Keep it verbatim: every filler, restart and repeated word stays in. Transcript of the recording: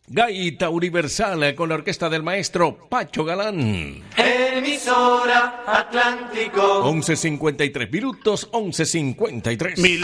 Gaita Universal con la orquesta del maestro Pacho Galán. Emisora Atlántico. once cincuenta y tres minutos, once cincuenta y tres. Mil